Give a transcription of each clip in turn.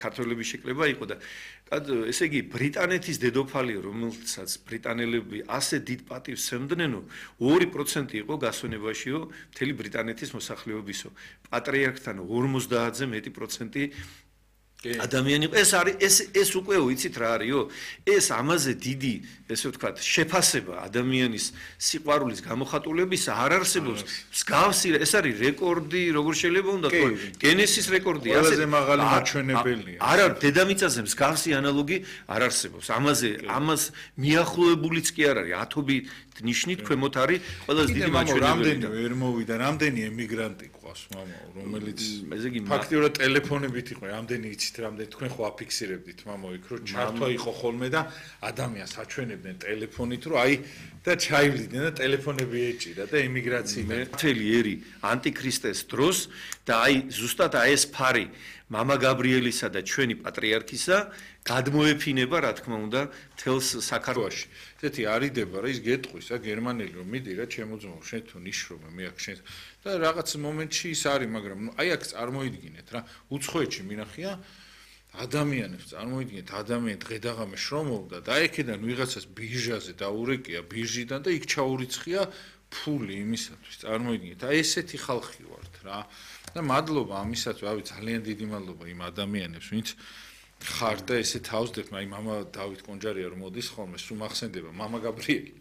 ქართველების შეკლება იყო და ესე იგი ბრიტანეთის დედოფალი რომელსაც ბრიტანელები ასე დიდ პატივს სცემდნენ 2% იყო გასვენებაშიო მთელი ბრიტანეთის მოსახლეობისო პატრიარქთან 50-ზე მეტი პროცენტი ადამიანი ეს არის ეს უკვე ვიცით რა არისო ეს ამაზე დიდი ესე ვთქვათ შეფასება ადამიანის სიყვარულის გამოხატულების არ არსებობს მსგავსი ეს არის რეკორდი როგორ შეიძლება უნდა თქვა გენესის რეკორდი ყველაზე მაღალი მაჩვენებელია არა დედამიწაზე მსგავსი ანალოგი არ არსებობს ამას მიახლოებულიც კი არ არის ათობით ნიშნით ქვემოთ არის ყველაზე დიდი მაჩვენებელი რამდენი ვერ მოვიდა რამდენი ემიგრანტი ყავს მამაო რომელიც ფაქტიურად ტელეფონებით იყო რამდენი იცით რამდენი თქვენ ხო აფიქსირებდით მამაო იქ რომ ჩართვა იყო ხოლმე და ადამიანს აჩვენებდნენ ტელეფონით რომ აი და ჩაივლიდნენ და ტელეფონები ეჭირა და ემიგრაცია მთელი ერი ანტიქრისტეს დროს და აი ზუსტად ეს ფარი მამა გაბრიელისა და ჩვენი პატრიარქისა გადმოეფინება რა თქმა უნდა თელს საქართველოში ესეთი არიდება რა ის გეტყვის რა გერმანელი რომ მიდი რა ჩემო ძმაო შენ თუ ნიშრომე მე აქ შენ და რაღაც მომენტში ის არის მაგრამ აი აქ წარმოიდგინეთ რა უცხოეთში მინახია ადამიანებს წარმოიდგინეთ ადამიანი დღე-დაღამე შრომობდა და აქედან ვიღაცას ბირჟაზე დაურეკია ბირჟიდან და იქ ჩაურიცხია ფული იმისათვის წარმოიდგინეთ აი ესეთი ხალხი ვართ რა და მადლობა ამისათვის რავი ძალიან დიდი მადლობა იმ ადამიანებს ვინც ხარ და ესე თავსდებთ აი მამა დავით კონჯარია რომ მოდის ხოლმე სულ მახსენდება მამა გაბრიელი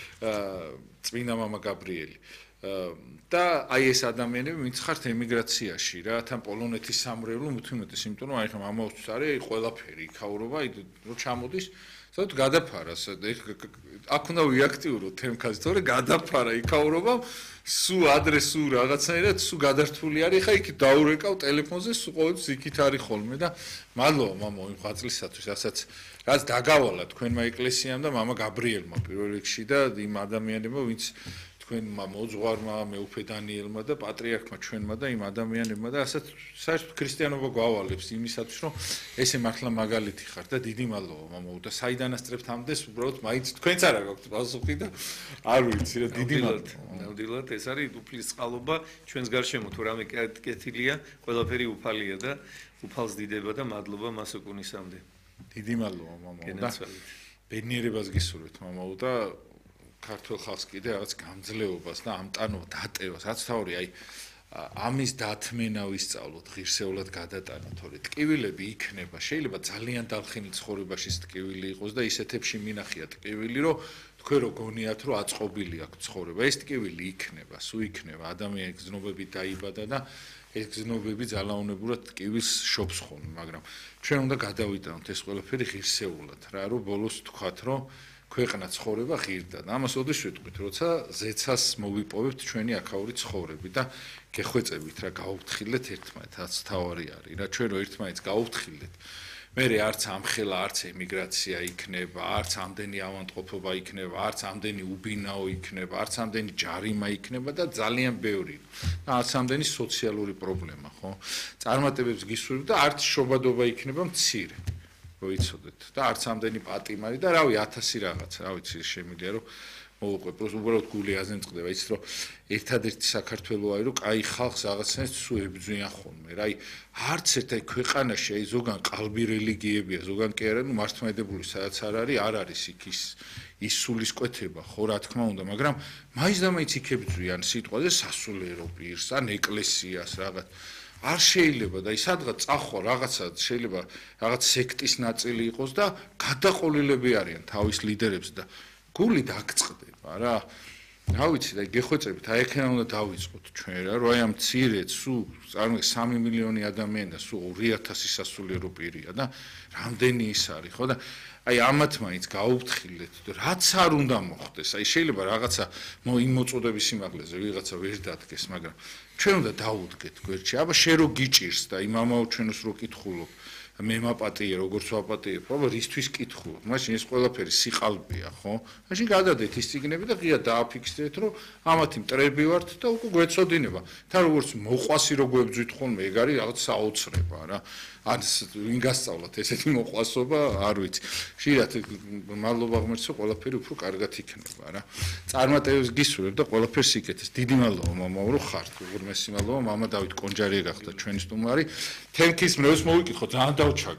წმინდა მამა გაბრიელი და აი ეს ადამიანები ვინც ხართ ემიგრაციაში რა თან პოლონეთის სამრევლო მუდმივად იმიტომ რომ აი ხა მამაოსთვის არის აი ყველაფერი იქაურობა აი რომ ჩამოდის სადაც გადაფარას აქ უნდა ვიაქტიურო თემქაზე თორე გადაფარა იქაურობა სუ ადრესუ რაღაცნაირად სუ გადართული არის ხა იქ დაურეკავ ტელეფონზე სუ ყოველთვის იქით არის ხოლმე და მადლობა მამაო იმ ღვაწლისათვის რასაც რაც დაგავალა თქვენმა ეკლესიამ და მამა გაბრიელმა პირველ რიგში და იმ ადამიანებმა ვინც თქვენმა მოძღვარმა მეუფე დანიელმა და პატრიარქმა ჩვენმა და იმ ადამიანებმა და ასაც საერთოდ ქრისტიანობა გვავალებს იმისათვის რომ ესე მართლა მაგალითი ხარ და დიდი მადლობა მამაო და საიდან ასწრებთ ამდენს უბრალოდ მაინც თქვენც არა გაქვთ პასუხი და არ ვიცი რა დიდი მადლობა ნამდვილად ეს არის უფლის წყალობა ჩვენს გარშემო თუ რამე კეთილია ყველაფერი უფალია და უფალს დიდება და მადლობა მას უკუნისამდე დიდი მადლობა მამაო და ბედნიერებას გისურვებთ მამაო და ქართულ ხალხს კიდე რაღაც გამძლეობას და ამტანო დატევას რაც თავი აი ამის დათმენა ვისწავლოთ ღირსეულად გადატანოთ თორე ტკივილები იქნება შეიძლება ძალიან დალხინი ცხოვრებაში ტკივილი იყოს და ისეთებში მინახია ტკივილი რომ თქვენ რო გონიათ რომ აწყობილი აქვს ცხოვრება ეს ტკივილი იქნება სულ იქნება ადამიანის გზნობები დაიბადა და ეს გზნობები ძალაუნებურად ტკივილს შობს ხოლმე მაგრამ ჩვენ უნდა გადავიტანოთ ეს ყველაფერი ღირსეულად რა რომ ბოლოს თქვათ რომ ქვეყნა ცხოვრება ღირდა და ამას ოდეშ ვიტყვით როცა ზეცას მოვიპოვებთ ჩვენი აქაური ცხოვრები და გეხვეწებით რა გაუფრთხილეთ ერთმანეთს თავარი არის რა ჩვენ რო ერთმანეთს გაუფრთხილეთ მე არც ამხელა არც ემიგრაცია იქნება არც ამდენი ავანტყოფობა იქნება არც ამდენი უბინაო იქნება არც ამდენი ჯარიმა იქნება და ძალიან ბევრი და არც ამდენი სოციალური პრობლემა ხო წარმატებებს გისურვებთ და არც შობადობა იქნება მცირე მოიცოდეთ და არც ამდენი პატიმარი და რავი 1000 რაღაც რა ვიცი შემიძლია რომ მოვუყვე უბრალოდ გული აზემწყდება იცით რომ ერთადერთი საქართველოა რომ კაი ხალხს რაღაცნაირად სულ ებძვიან ხოლმე რა აი არც ერთ აი ქვეყანაში აი ზოგან ყალბი რელიგიებია ზოგან კი არა ნუ მართლმადიდებლური სადაც არ არის იქ ის სულისკვეთება ხო რა თქმა უნდა მაგრამ მაინც და მაინც იქ ებძვიან სიტყვაზე სასულიერო პირს ან ეკლესიას რაღაც არ შეიძლება და ის სადღაც წახვა რაღაცა შეიძლება რაღაც სექტის ნაწილი იყოს და გადაყოლილები არიან თავის ლიდერებს და გული დაგწყდება რა რა ვიცი და გეხვეწებით აი ეხლა უნდა დავიწყოთ ჩვენ რა რომ აი ამ მცირედ სულ წარმოიდგინე 3 მილიონი ადამიანი და სულ 2000 სასულიერო პირია და რამდენი ის არის ხო და აი ამათ მაინც გაუფრთხილეთ რაც არ უნდა მოხდეს აი შეიძლება რაღაცა იმ მოწოდების სიმაღლეზე ვიღაცა ვერ დადგეს მაგრამ ჩვენ უნდა დაუდგეთ გვერდში აბა შე რო გიჭირს და იმ ამაო ჩვენოს რო კითხულობ მე მაპატიე როგორც ვაპატიებ აბა რისთვის კითხულობ მაშინ ეს ყველაფერი სიყალბეა ხო მაშინ გადადეთ ის ციგნები და ღია დააფიქსირეთ რომ ამათი მტრები ვართ და უკვე გვეცოდინება თან როგორც მოყვასი რო გვებძვით ხოლმე ეგ არის რაღაც საოცრება რა ან ვინ გასწავლოთ ესეთი მოყვასობა არ ვიცი ხშირად მადლობა ღმერთსო ყველაფერი უფრო კარგად იქნება რა წარმატებებს გისურვებ და ყველაფერს იკეთეს დიდი მადლობა მამაო რომ ხართ უღრმესი მადლობა მამა დავით კონჯარია გახდა ჩვენი სტუმარი თემქის მრევლს მოვიკითხოთ ძალიან დავჩაგე